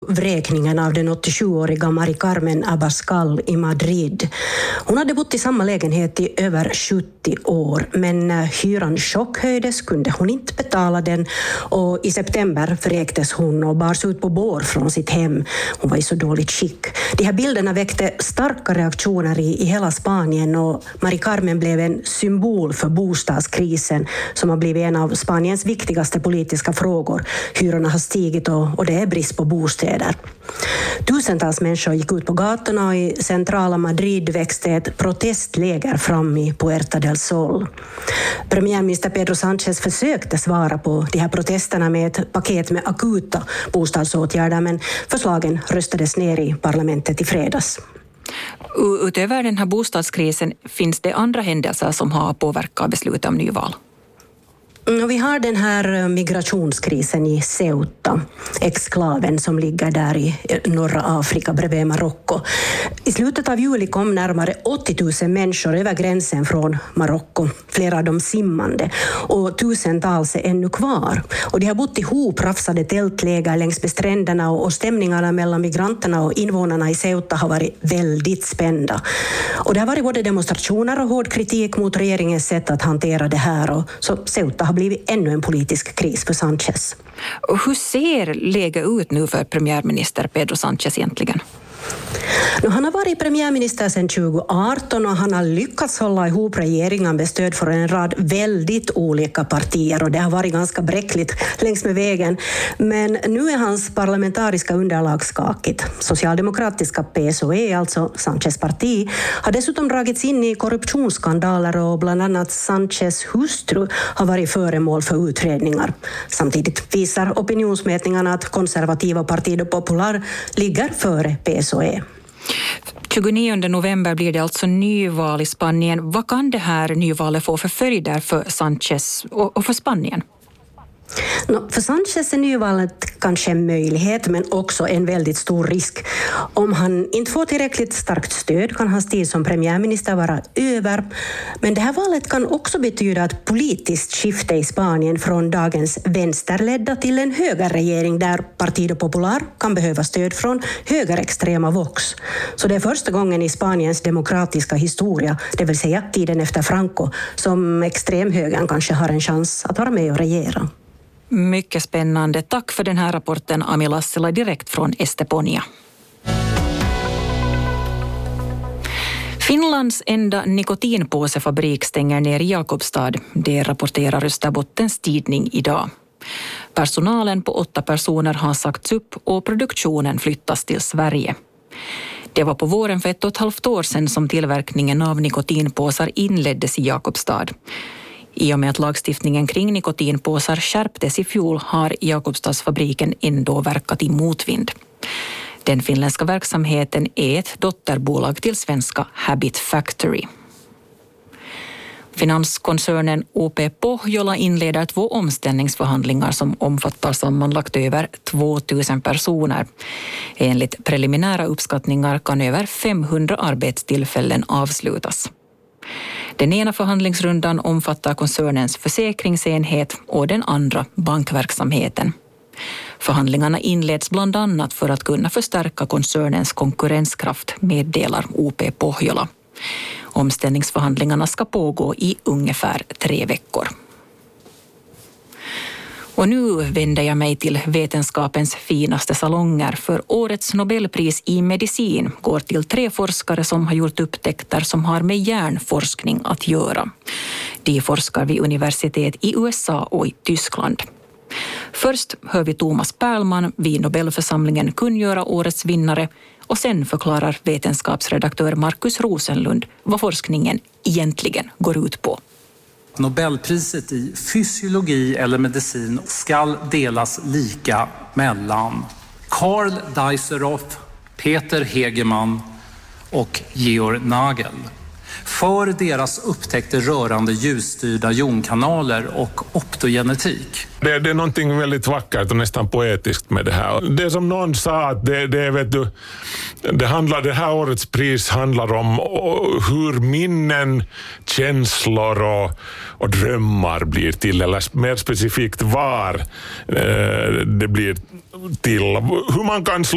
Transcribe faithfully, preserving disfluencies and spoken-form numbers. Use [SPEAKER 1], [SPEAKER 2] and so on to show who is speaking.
[SPEAKER 1] vräkningen av den åttiosjuåriga Mari Carmen Abascal i Madrid. Hon hade bott i samma lägenhet i över sjuttio år, men när hyran chockhöjdes kunde hon inte betala den och i september vräktes hon och bars ut på bår från sitt hem. Hon var i så dåligt skick. De här bilderna väckte starka reaktioner i, i hela Spanien och Mari Carmen blev en symbol för bostadskrisen som har blivit en av Spaniens viktigaste politiska frågor. Hyrorna har stigit och, och det är brist på bostäder. Tusentals människor gick ut på gatorna och i centrala Madrid växte ett protestläger fram i Puerta del Sol. Premiärminister Pedro Sánchez försökte svara på de här protesterna med ett paket med akuta bostadsåtgärder, men förslagen röstades ner i parlamentet i fredags.
[SPEAKER 2] Utöver den här bostadskrisen finns det andra händelser som har påverkat beslutet om nyval?
[SPEAKER 1] Vi har den här migrationskrisen i Ceuta, exklaven som ligger där i norra Afrika bredvid Marocko. I slutet av juli kom närmare åttio tusen människor över gränsen från Marocko, flera av dem simmande, och tusentals är ännu kvar. Och de har bott ihop rafsade tältläger längs med stränderna och stämningarna mellan migranterna och invånarna i Ceuta har varit väldigt spända. Och det har varit både demonstrationer och hård kritik mot regeringens sätt att hantera det här, och så Ceuta har blivit ännu en politisk kris för Sánchez.
[SPEAKER 2] Och hur ser läget ut nu för premiärminister Pedro Sánchez egentligen?
[SPEAKER 1] Nu, han har varit premiärminister sedan tjugo arton och han har lyckats hålla ihop regeringen med stöd för en rad väldigt olika partier, och det har varit ganska bräckligt längs med vägen. Men nu är hans parlamentariska underlag skakigt. Socialdemokratiska P S O E, alltså Sánchez parti, har dessutom dragits in i korruptionsskandaler och bland annat Sánchez hustru har varit föremål för utredningar. Samtidigt visar opinionsmätningarna att konservativa Partido Popular ligger före P S O E.
[SPEAKER 2] tjugonionde november blir det alltså nyval i Spanien. Vad kan det här nyvalet få för följder för Sánchez och för Spanien?
[SPEAKER 1] No, för Sánchez är nyvalet kanske en möjlighet, men också en väldigt stor risk. Om han inte får tillräckligt starkt stöd kan hans tid som premiärminister vara över. Men det här valet kan också betyda ett politiskt skifte i Spanien från dagens vänsterledda till en högerregering där Partido Popular kan behöva stöd från högerextrema Vox. Så det är första gången i Spaniens demokratiska historia, det vill säga tiden efter Franco, som extremhögern kanske har en chans att vara med och regera.
[SPEAKER 2] Mycket spännande. Tack för den här rapporten, Ami Lassila, direkt från Estepona. Finlands enda nikotinpåsefabrik stänger ner i Jakobstad. Det rapporterar Österbottens tidning idag. Personalen på åtta personer har sagts upp och produktionen flyttas till Sverige. Det var på våren för ett och ett halvt år sedan som tillverkningen av nikotinpåsar inleddes i Jakobstad. I och med att lagstiftningen kring nikotinpåsar skärptes i fjol har Jakobstadsfabriken ändå verkat i motvind. Den finländska verksamheten är ett dotterbolag till svenska Habit Factory. Finanskoncernen O P Pohjola inleder två omställningsförhandlingar som omfattar sammanlagt över tvåtusen personer. Enligt preliminära uppskattningar kan över femhundra arbetstillfällen avslutas. Den ena förhandlingsrundan omfattar koncernens försäkringsenhet och den andra bankverksamheten. Förhandlingarna inleds bland annat för att kunna förstärka koncernens konkurrenskraft, meddelar O P Pohjola. Omställningsförhandlingarna ska pågå i ungefär tre veckor. Och nu vänder jag mig till vetenskapens finaste salonger, för årets Nobelpris i medicin går till tre forskare som har gjort upptäckter som har med hjärnforskning att göra. De forskar vid universitet i U S A och i Tyskland. Först hör vi Thomas Perlman vid Nobelförsamlingen kungöra årets vinnare, och sen förklarar vetenskapsredaktör Markus Rosenlund vad forskningen egentligen går ut på.
[SPEAKER 3] Nobelpriset i fysiologi eller medicin ska delas lika mellan Carl Deisseroth, Peter Hegemann och Georg Nagel för deras upptäckter rörande ljusstyrda jonkanaler och optogenetik.
[SPEAKER 4] Det, det är någonting väldigt vackert och nästan poetiskt med det här. Det som någon sa, att det, det, vet du, det, handlar, det här årets pris handlar om hur minnen, känslor och, och drömmar blir till, eller mer specifikt var eh, det blir till. Hur man kan slå